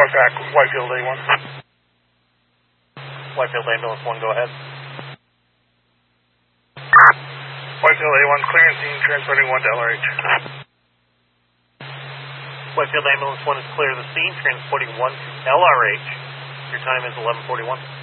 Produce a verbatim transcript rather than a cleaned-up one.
Contact Whitefield A one. Whitefield Ambulance one, go ahead. Whitefield A one, clear and scene, transporting one to L R H. Whitefield Ambulance one is clear of the scene, transporting one to L R H. Your time is eleven forty-one.